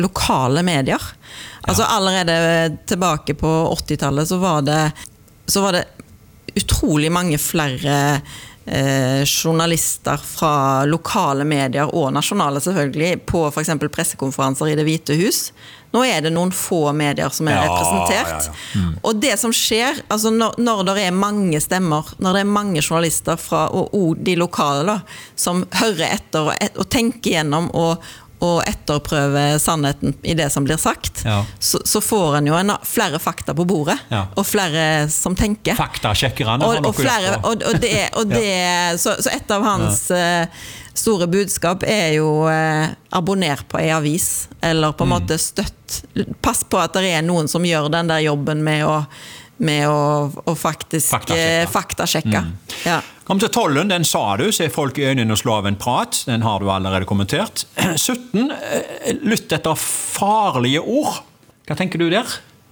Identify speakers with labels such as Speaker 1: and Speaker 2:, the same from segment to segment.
Speaker 1: lokale medier. Altså allerede tilbake på 80-tallet så var det utrolig mange flere journalister fra lokale medier og nasjonale selvfølgelig på for eksempel pressekonferanser i Det hvite hus. Nå det noen få medier som representert. Og det som skjer, altså når det mange stemmer, når det mange journalister fra og de lokale da, som hører etter og tenker gjennom og etterprøve sannheten i det som blir sagt, så får en jo flere fakta på bordet, og flere som tenker.
Speaker 2: Faktasjekkerne har
Speaker 1: og flere, så et av hans store budskap jo abonner på en avis, eller på en måte støtt. Pass på at det noen som gjør den der jobben med å faktisk faktasjekke.
Speaker 2: Kom til 12, den sa du, se folk i øynene og slå av en prat, den har du allerede kommentert. 17, lytt etter farlige ord. Hva tenker du der?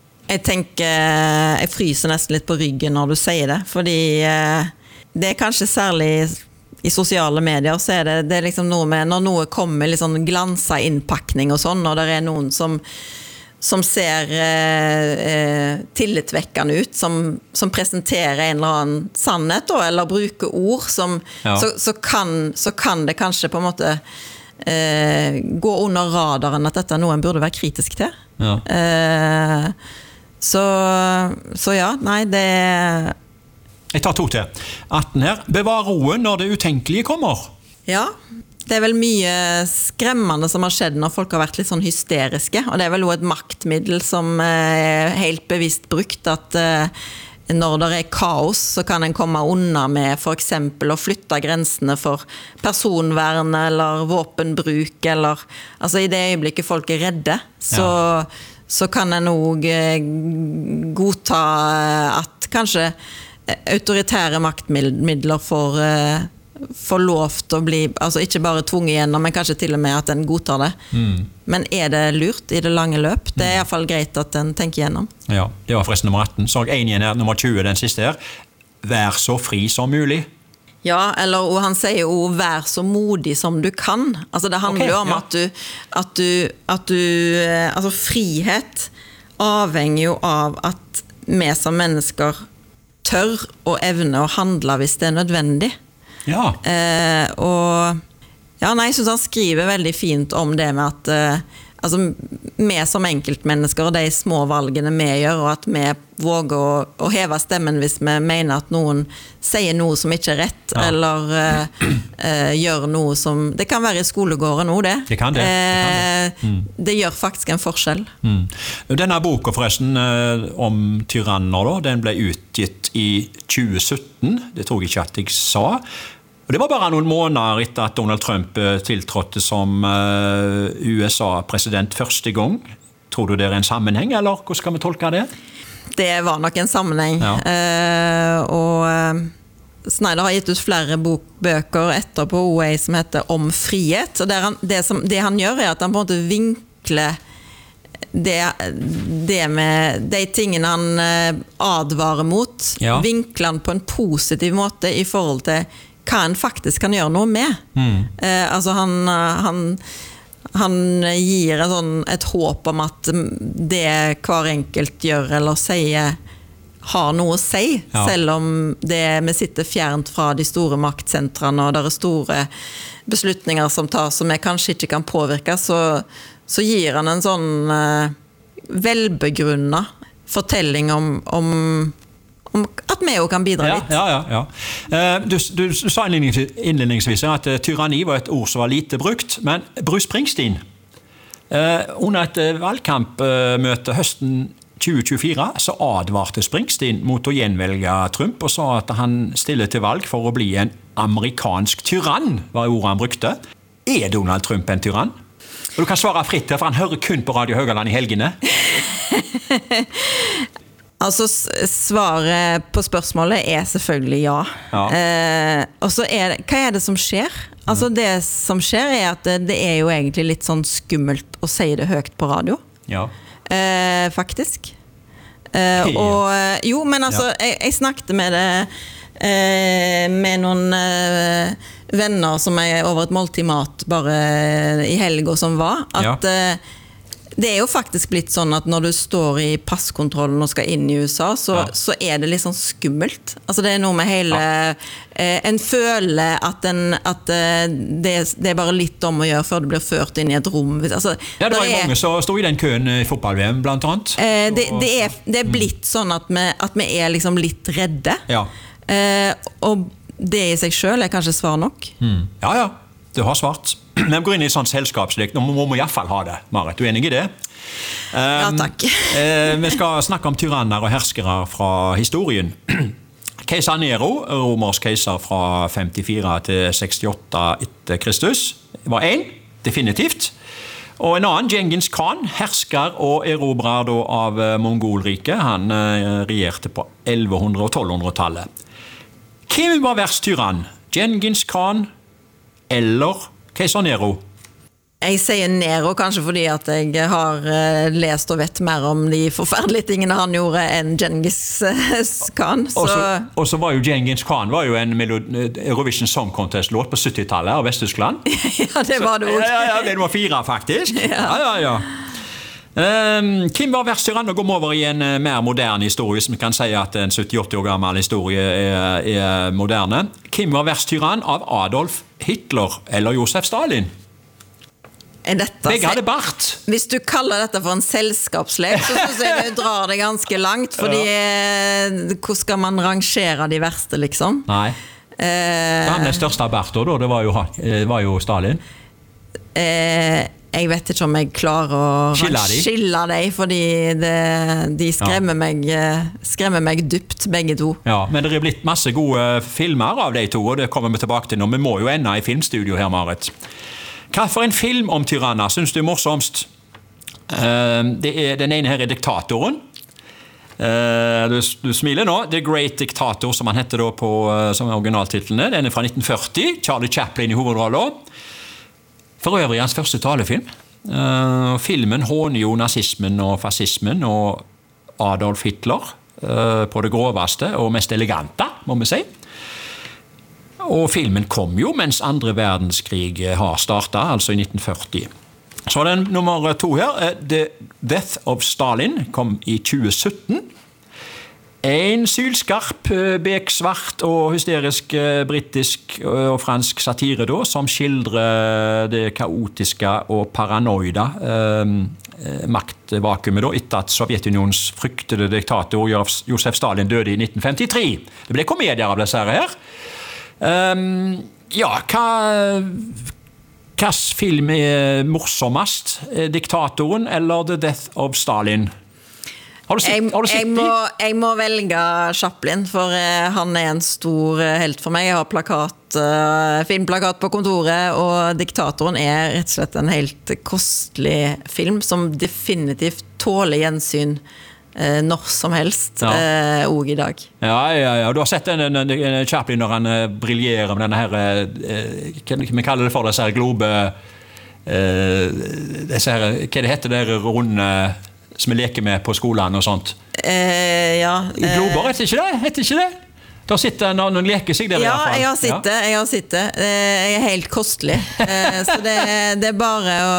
Speaker 1: Jeg fryser nesten litt på ryggen når du sier det, fordi det kanskje særlig i sosiale medier, så det liksom noe med, når noe kommer litt sånn glansa innpakning og sånn, og det noen som ser tillitvekkende ut, som presenterer en eller annen sannhet, eller bruker ord, så kan det kanskje på en måte gå under radaren at dette noe en burde være kritisk til. Så ja, nei, det
Speaker 2: Jeg tar 2 til. 18 her. Bevar roen når det utenkelige kommer.
Speaker 1: Ja, det vel mye skremmende som har skjedd når folk har vært litt sånn hysteriske, og det vel også et maktmiddel som helt bevisst brukt, at når det kaos, så kan en komme unna med for eksempel å flytte grensene for personvern eller våpenbruk, eller altså i det øyeblikket folk redde, så kan en også godta at kanskje autoritære maktmidler får lov til å bli, altså ikke bare tvunget gjennom, men kanskje til og med at en godtar det. Men det lurt i det lange løp? Det i hvert fall greit at en tenker gjennom.
Speaker 2: Ja, det var forresten nummer 18. Så en igjen her, nummer 20, den siste her. Vær så fri som mulig.
Speaker 1: Ja, eller og han sier jo vær så modig som du kan. Altså det handler jo om at du altså frihet avhenger jo av at vi som mennesker tør og evner å handle hvis det nødvendig.
Speaker 2: Ja.
Speaker 1: Og ja, nei, jeg synes han skriver veldig fint om det med at altså, vi som enkeltmennesker og de små valgene vi gjør, og at vi våger å heve stemmen hvis vi mener at noen sier noe som ikke rett, eller gjør noe som, det kan være i skolegården også det.
Speaker 2: Det kan det.
Speaker 1: Det gjør faktisk en forskjell.
Speaker 2: Denne boka forresten om tyranner da, den ble utgitt i 2017, det tror jeg ikke at jeg sa. Og det var bare noen måneder etter at Donald Trump tiltrådte som USA-president første gang. Tror du det en sammenheng, eller hvordan skal vi tolke det?
Speaker 1: Det var nok en sammenheng. Og Snyder har gitt ut flere bøker etterpå OA som heter Om frihet. Og det han gjør at han på en måte vinkler det med de tingene han advarer mot, vinkler han på en positiv måte i forhold til hva en faktisk kan gjøre noe med. Altså han gir et håp om at det hver enkelt gjør eller sier har noe å si, selv om vi sitter fjernt fra de store maktsentrene, og det store beslutninger som tas som vi kanskje ikke kan påvirke, så gir han en sånn velbegrunnet fortelling om at vi jo kan bidra litt.
Speaker 2: Ja. Du sa innledningsvis at tyranni var et ord som var lite brukt, men Bruce Springsteen, under et valgkampmøte høsten 2024, så advarte Springsteen mot å gjenvelge Trump, og sa at han stiller til valg for å bli en amerikansk tyrann, var ordet han brukte. Donald Trump en tyrann? Og du kan svare fritt her, for han hører kun på Radio Høgaland i helgene.
Speaker 1: Altså, svaret på spørsmålet selvfølgelig ja. Og så hva det som skjer? Altså, det som skjer at det jo egentlig litt sånn skummelt å si det høyt på radio.
Speaker 2: Ja.
Speaker 1: Faktisk. Jo, men altså, jeg snakket med det med noen venner som over et måltid mat bare i helgen som var, at Det jo faktisk blitt sånn at når du står i passkontrollen og skal inn i USA, så det litt sånn skummelt. Altså det noe med hele... En føler at det bare litt om å gjøre før du blir ført inn i et rom. Altså,
Speaker 2: det var jo mange som stod i den køen i fotball-VM, blant annet.
Speaker 1: Det blitt sånn at vi liksom litt redde.
Speaker 2: Ja.
Speaker 1: Og det i seg selv kanskje svar nok.
Speaker 2: Ja, du har svart. Vi går inn i sånn selskapslek. Nå må vi i hvert fall ha det, Marit. Du enig i det?
Speaker 1: Ja, takk.
Speaker 2: Vi skal snakke om tyranner og herskere fra historien. Keiser Nero, romersk keiser fra 54 til 68 etter Kristus, var en, definitivt. Og en annen, Genghis Khan, hersker og erobrer av Mongolriket. Han regjerte på 1100- og 1200-tallet. Hvem var verst tyrann? Genghis Khan eller keiser Nero?
Speaker 1: Jeg sier Nero kanskje fordi at jeg har lest og vet mer om de forferdelige tingene han gjorde enn Genghis Khan.
Speaker 2: Og så var jo Genghis Khan var jo en Eurovision Song Contest-låt på 70-tallet av Vest-Tyskland.
Speaker 1: Ja, det var det også.
Speaker 2: Ja, det var 4 faktisk. Ja. Hvem var verst tyrann? Nå går vi over i en mer moderne historie, som vi kan si at en 70-80 år gammel historie er moderne. Hvem var verst tyrann av Adolf Hitler eller Josef Stalin? Begge hadde bart.
Speaker 1: Hvis du kaller dette for en selskapslek, så synes jeg du drar det ganske langt, fordi hvordan skal man rangere de verste, liksom?
Speaker 2: Nei. Den største av bart, da, det var jo Stalin.
Speaker 1: Jeg vet ikke om jeg klarer å skille dem, fordi de skremmer meg dypt, begge to.
Speaker 2: Ja, men det blitt masse gode filmer av de to, og det kommer vi tilbake til nå. Vi må jo ende i filmstudio her, Marit. Hva for en film om tyranner synes du morsomst? Den ene her Diktatoren. Du smiler nå. The Great Dictator, som han heter da som originaltitlene. Den fra 1940. Charlie Chaplin i hovedrollen. For øvrig hans første talefilm. Filmen håner jo nazismen og fascismen og Adolf Hitler på det groveste og mest elegante, må vi si. Og filmen kom jo mens andre verdenskrig har startet, altså i 1940. Så den nummer 2 her, The Death of Stalin, kom i 2017. En sylskarp, beksvart og hysterisk britisk og fransk satire da, som skildrer det kaotiske og paranoida maktvakuumet da, etter at Sovjetunionens fryktede diktator Josef Stalin døde i 1953. Det ble komedier av disse her. Hva film er morsomast? Diktatoren eller The Death of Stalin?
Speaker 1: Jeg må velge Chaplin, for han en stor helt for meg. Jeg har filmplakat på kontoret, og Diktatoren rett og slett en helt kostelig film som definitivt tåler gjensyn når som helst, og i dag.
Speaker 2: Ja. Du har sett Chaplin når han briljerer med denne her, vi kaller det for disse her globe, hva det heter det runde som vi leker med på skolen og sånt. Glober, heter ikke det? Da sitter noen leker seg der i hvert fall.
Speaker 1: Ja, jeg har sett det. Jeg helt kostelig. Så det bare å...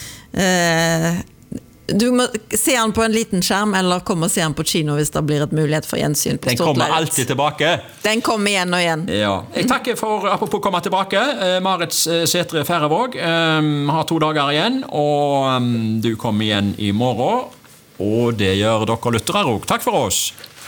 Speaker 1: Du må se han på en liten skjerm, eller komme og se han på kino hvis det blir et mulighet for gjensyn på stort lerret.
Speaker 2: Den kommer alltid tilbake.
Speaker 1: Den kommer igjen og igjen.
Speaker 2: Ja. Jeg takker for, apropos komme tilbake, Marit Sætre Færøvåg. Har 2 dager igjen, og du kommer igjen i morgen. Og det gjør dere lyttere også. Takk for oss.